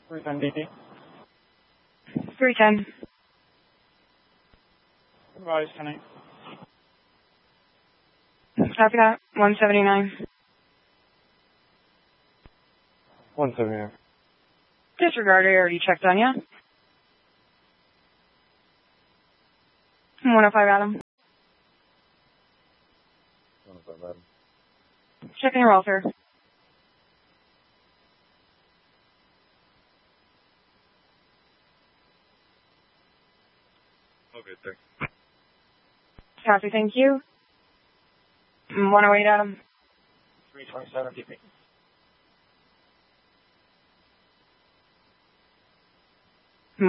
310 DP. 310. Advise 10-8. Copy that. 179. 179. Disregard, I already checked on ya. 105 Adam. 105 Adam. Checking your welfare. Okay, thanks. Copy, thank you. 108 Adam. 327 DP. Adam.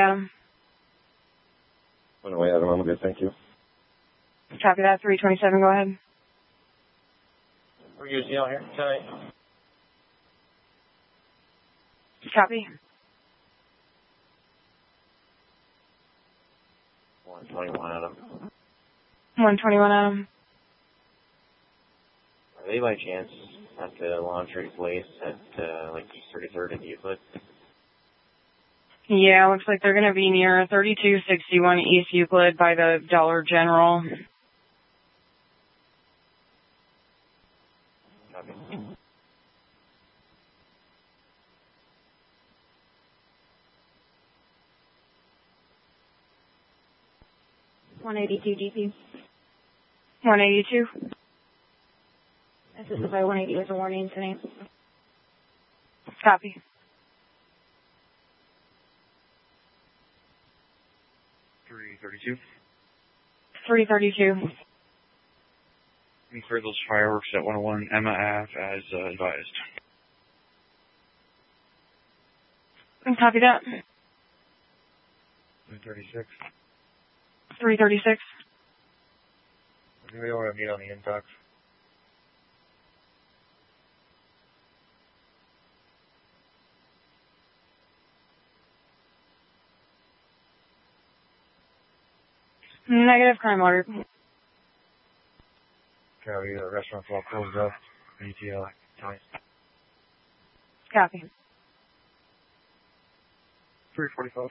108 Adam, I'm good, thank you. Copy that. 327, go ahead. We're UCL here. 10-8. Copy. 121 Adam. 121 Adam. Are they by chance at the laundry place at like 33rd and Euclid? Yeah, looks like they're going to be near 3261 East Euclid by the Dollar General. Copy. $182 DP. 182. Assisted by 180 with a warning incident. Copy. 332. 332. We cleared those fireworks at 101 Emma Ave as advised. Copy that. 336. 336. We don't want to meet on the intox. Negative crime alert. Copy, the restaurant's all closed up. ATL, nice. Copy. 345.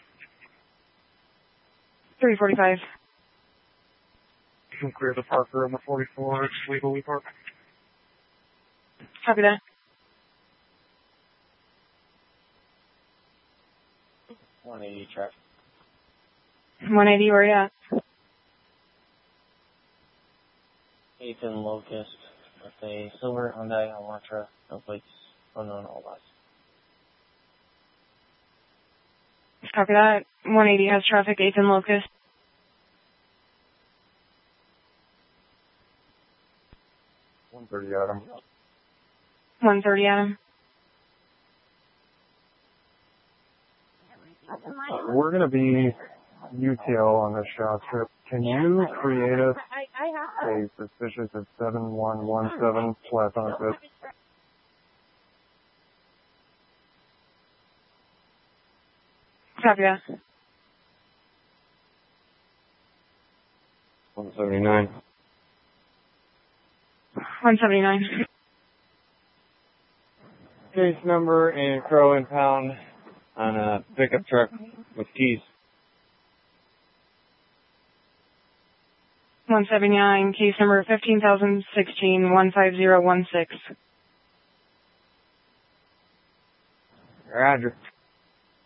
345. You can clear the Parker on the 44. It's legally parked. Copy that. 180 traffic. 180, where you at? 8th and Locust with a silver Hyundai Elantra, no plates, unknown all lots. Copy that. 180 has traffic, 8th and Locust. $130 Adam. 130 Adam. We're going to be UTL on this shot trip. Can you create us a suspicious at 7117 flat on fit? Copy that. 179. 179. Case number and Crow and Pound on a pickup truck with keys. 179, case number 15,016-15016. Roger.